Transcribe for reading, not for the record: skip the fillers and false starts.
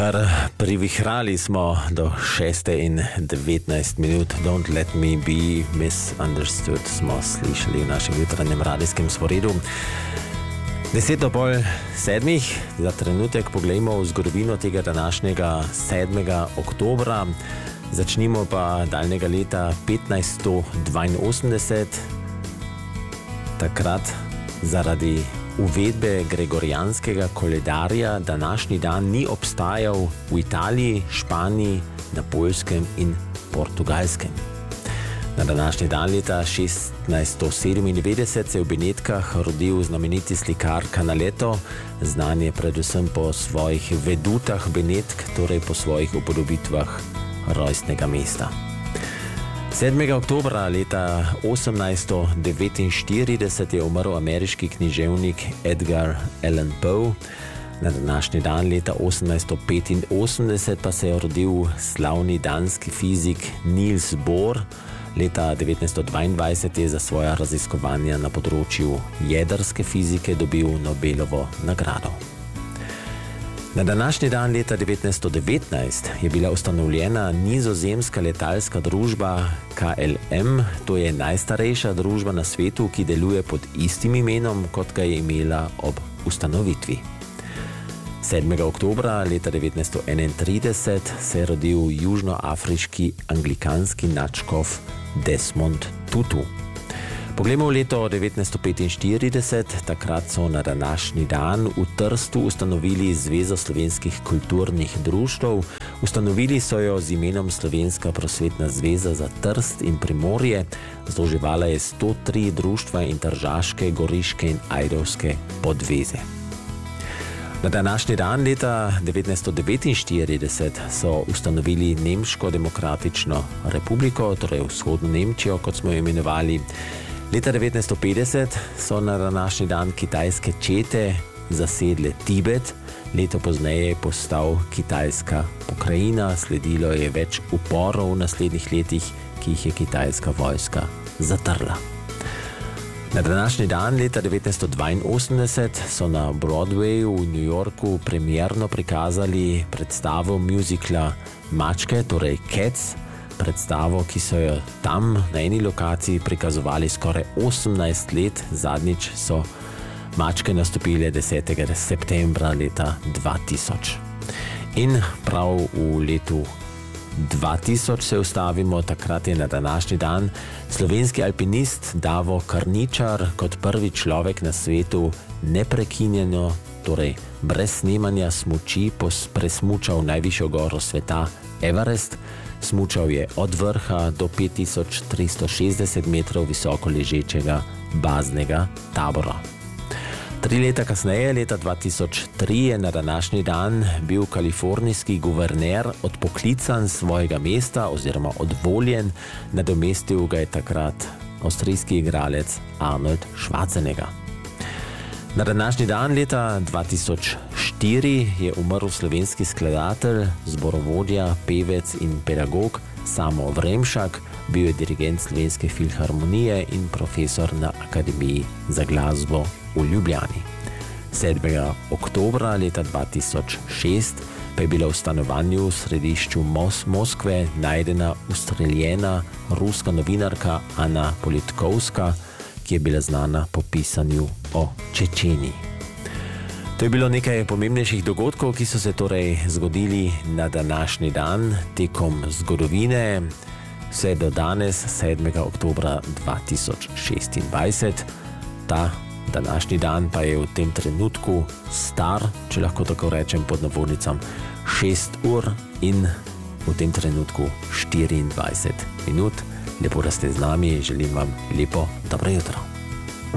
Kar privihrali smo do 6:19 minut. Don't let me be misunderstood smo slišali v našem jutranjem radijskem sporedu. 6:50, za trenutek pogledajmo v zgodovino tega današnjega 7. oktobra. Začnimo pa daljnega leta 1582. Takrat zaradi uvedbe gregorijanskega koledarja današnji dan ni obstajal v Italiji, Španiji, na Poljskem in Portugalskem. Na današnji dan leta 1697 se je v Benetkah rodil znameniti slikar Canaletto, znan je predvsem po svojih vedutah Benetk, torej po svojih upodobitvah rojstnega mesta. 7. oktobra leta 1849 je umrl ameriški književnik Edgar Allan Poe. Na današnji dan leta 1885 pa se je rodil slavni danski fizik Niels Bohr. Leta 1922 je za svoja raziskovanja na področju jedrske fizike dobil Nobelovo nagrado. Na današnji dan leta 1919 je bila ustanovljena nizozemska letalska družba KLM, to je najstarejša družba na svetu, ki deluje pod istim imenom, kot ga je imela ob ustanovitvi. 7. oktobra leta 1931 se je rodil južnoafriški anglikanski nadškof Desmond Tutu. Poglejmo v leto 1945, takrat so na današnji dan v Trstu ustanovili Zvezo slovenskih kulturnih društev. Ustanovili so jo z imenom Slovenska prosvetna zveza za Trst in Primorje. Združevala je 103 društva in tržaške, goriške in ajdovske podveze. Na današnji dan leta 1949 so ustanovili Nemško demokratično republiko, torej vzhodno Nemčijo, kot smo jo imenovali. Leta 1950 so na današnji dan kitajske čete zasedle Tibet, leto pozneje je postal kitajska pokrajina, sledilo je več uporov v naslednjih letih, ki jih je kitajska vojska zatrla. Na današnji dan leta 1982 so na Broadwayu v New Yorku premierno prikazali predstavo muzikla Mačke, torej Cats, predstavo, ki so jo tam na eni lokaciji prikazovali skoraj 18 let, zadnjič so Mačke nastopile 10. septembra leta 2000. In prav v letu 2000 se ustavimo, takrat je na današnji dan slovenski alpinist Davo Karničar kot prvi človek na svetu neprekinjeno, torej brez snemanja smuči presmučal najvišjo goro sveta Everest. Smučal je od vrha do 5360 metrov visoko ležečega baznega tabora. 3 leta kasneje, leta 2003, je na današnji dan bil kalifornijski guverner odpoklican svojega mesta oziroma odvoljen, nadomestil ga je takrat avstrijski igralec Arnold Schwarzenegger. Na današnji dan leta 2004 je umrl slovenski skladatelj, zborovodja, pevec in pedagog Samo Vremšak, bil je dirigent Slovenske filharmonije in profesor na Akademiji za glasbo v Ljubljani. 7. oktobra leta 2006 pa je bila v stanovanju v središču Moskve najdena ustreljena ruska novinarka Anna Politkovska, ki je bila znana po pisanju o Čečeniji. To je bilo nekaj pomembnejših dogodkov, ki so se torej zgodili na današnji dan tekom zgodovine, vse do danes, 7. oktobra 2026. Ta današnji dan pa je v tem trenutku star, če lahko tako rečem pod navodnicam, 6 ur in v tem trenutku 24 minut. Lepo, da ste z nami, želim vam lepo dobro jutro.